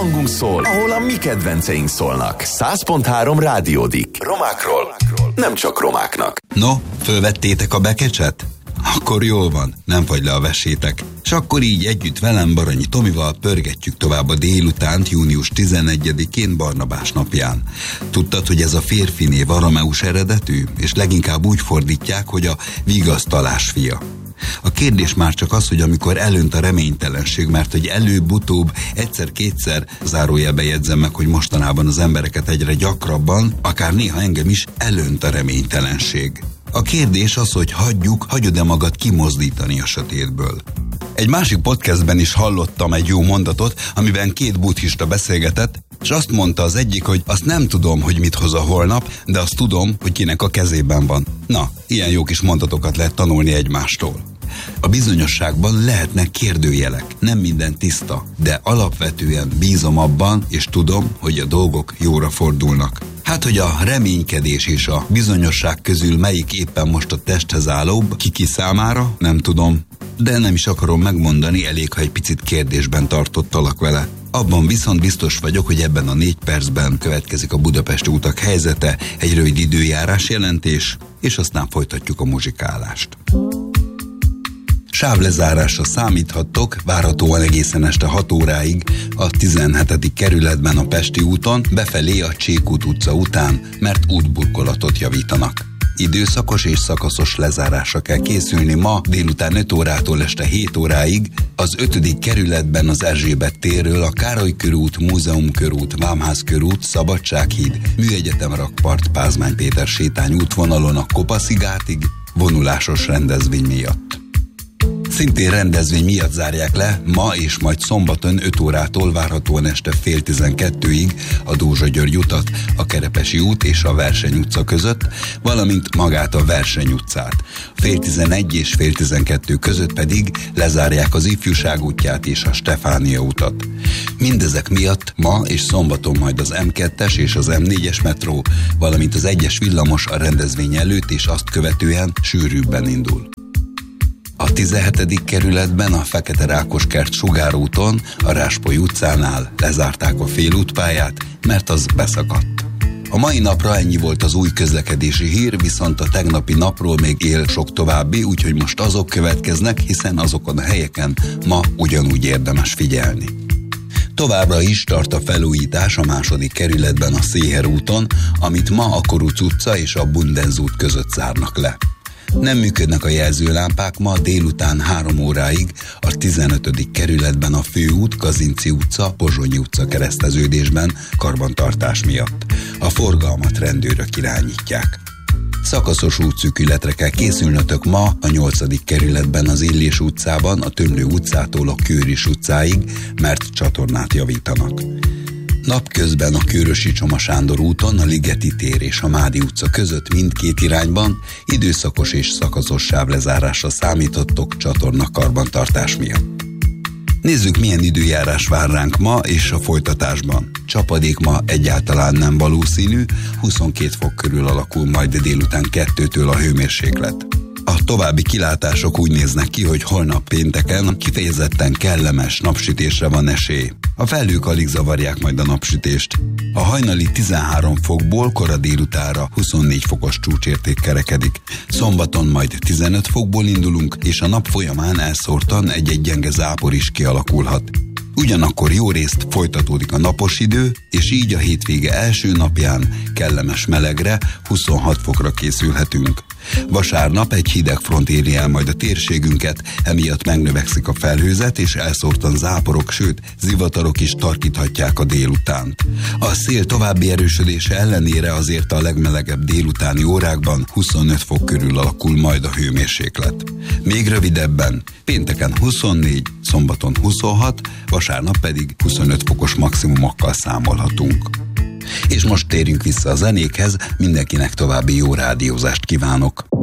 hangunk szól, ahol a mi kedvenceink szólnak. 100.3 Rádiódik. Romákról, nem csak romáknak. No, fölvettétek a bekecset? Akkor jól van, nem fagy le a vesétek. És akkor így együtt velem, Baranyi Tomival pörgetjük tovább a délutánt június 11-én Barnabás napján. Tudtad, hogy ez a férfi név arameus eredetű, és leginkább úgy fordítják, hogy a vigasztalás fia. A kérdés már csak az, hogy amikor elönt a reménytelenség, mert hogy előbb-utóbb egyszer-kétszer, zárójelbe jegyzem meg, hogy mostanában az embereket egyre gyakrabban, akár néha engem is elönt a reménytelenség. A kérdés az, hogy hagyod-e magad kimozdítani a sötétből. Egy másik podcastben is hallottam egy jó mondatot, amiben két buddhista beszélgetett, és azt mondta az egyik, hogy azt nem tudom, hogy mit hoz a holnap, de azt tudom, hogy kinek a kezében van. Na, ilyen jó kis mondatokat lehet tanulni egymástól. A bizonyosságban lehetnek kérdőjelek, nem minden tiszta, de alapvetően bízom abban, és tudom, hogy a dolgok jóra fordulnak. Hát, hogy a reménykedés és a bizonyosság közül melyik éppen most a testhez állóbb, ki számára, nem tudom, de nem is akarom megmondani, elég, ha egy picit kérdésben tartottalak vele. Abban viszont biztos vagyok, hogy ebben a 4 percben következik a budapesti utak helyzete, egy rövid időjárás jelentés, és aztán folytatjuk a muzsikálást. Sávlezárásra számíthattok, várhatóan egészen este 6 óráig a 17. kerületben a Pesti úton, befelé a Csékút utca után, mert útburkolatot javítanak. Időszakos és szakaszos lezárásra kell készülni ma délután 5 órától este 7 óráig, az 5. kerületben az Erzsébet térről a Károly körút, Múzeum körút, Vámház körút, Szabadsághíd, Műegyetem rakpart, Pázmány Péter sétány útvonalon a Kopaszigátig, vonulásos rendezvény miatt. Szintén rendezvény miatt zárják le ma és majd szombaton 5 órától várhatóan este fél 12-ig a Dózsa György utat, a Kerepesi út és a Verseny utca között, valamint magát a Verseny utcát. Fél 11 és fél 12 között pedig lezárják az Ifjúság útját és a Stefánia utat. Mindezek miatt ma és szombaton majd az M2-es és az M4-es metró, valamint az 1-es villamos a rendezvény előtt és azt követően sűrűbben indul. A 17. kerületben a Fekete Rákoskert Sugárúton, a Ráspoly utcánál lezárták a félútpályát, mert az beszakadt. A mai napra ennyi volt az új közlekedési hír, viszont a tegnapi napról még él sok további, úgyhogy most azok következnek, hiszen azokon a helyeken ma ugyanúgy érdemes figyelni. Továbbra is tart a felújítás a 2. kerületben a Széher úton, amit ma a Koruc utca és a Bundenz út között zárnak le. Nem működnek a jelzőlámpák ma délután 3 óráig a 15. kerületben a Főút, Kazinczy utca, Pozsonyi utca kereszteződésben karbantartás miatt. A forgalmat rendőrök irányítják. Szakaszos útszűkületre kell készülnötök ma a 8. kerületben az Illés utcában, a Tömlő utcától a Kőris utcáig, mert csatornát javítanak. Napközben a Kőrösi Csoma Sándor úton, a Ligeti tér és a Mádi utca között mindkét irányban időszakos és szakaszos sávlezárásra számítottok csatorna karbantartás miatt. Nézzük, milyen időjárás vár ránk ma és a folytatásban. Csapadék ma egyáltalán nem valószínű, 22 fok körül alakul majd délután 2-től a hőmérséklet. A további kilátások úgy néznek ki, hogy holnap pénteken kifejezetten kellemes napsütésre van esély. A felhők alig zavarják majd a napsütést. A hajnali 13 fokból kora délutára 24 fokos csúcsérték kerekedik. Szombaton majd 15 fokból indulunk, és a nap folyamán elszórtan egy-egy gyenge zápor is kialakulhat. Ugyanakkor jó részt folytatódik a napos idő, és így a hétvége első napján kellemes melegre, 26 fokra készülhetünk. Vasárnap egy hideg front éri el majd a térségünket, emiatt megnövekszik a felhőzet, és elszórtan záporok, sőt, zivatarok is tarkíthatják a délutánt. A szél további erősödése ellenére azért a legmelegebb délutáni órákban 25 fok körül alakul majd a hőmérséklet. Még rövidebben, pénteken 24, szombaton 26, vasárnap pedig 25 fokos maximumokkal számolhatunk. És most térjünk vissza a zenékhez, mindenkinek további jó rádiózást kívánok.